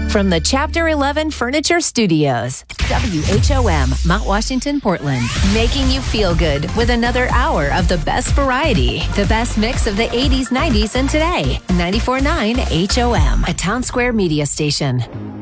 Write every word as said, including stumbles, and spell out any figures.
From the Chapter eleven Furniture Studios, W H O M, Mount Washington, Portland, making you feel good with another hour of the best variety, the best mix of the eighties, nineties, and today. ninety-four point nine H O M, a Town Square media station.